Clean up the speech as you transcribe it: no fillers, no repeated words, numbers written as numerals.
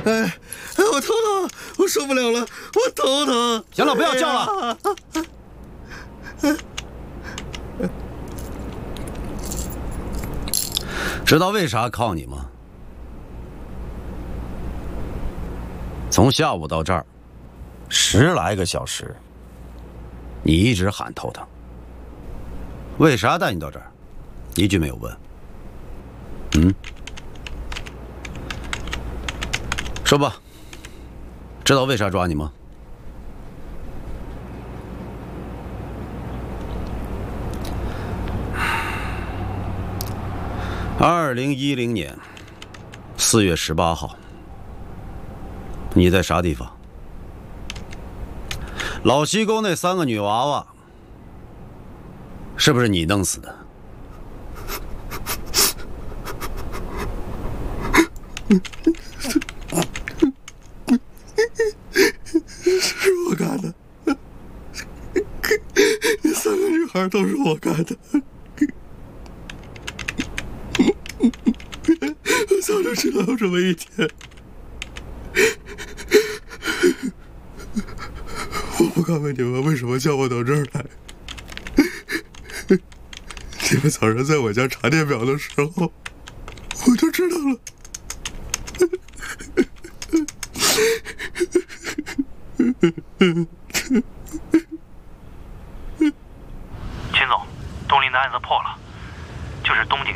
哎，我头疼，我受不了了，我头疼。 行了，不要叫了。知道为啥铐你吗？从下午到这儿，10来个小时，你一直喊头疼。为啥带你到这儿？一句没有问。说吧，知道为啥抓你吗？2010年4月18号，你在啥地方？老西沟那3个女娃娃，是不是你弄死的？ 是我干的，那3个女孩都是我干的。我早就知道有这么一天。我不敢问你们为什么叫我到这儿来。你们早上在我家查电表的时候，我就知道了。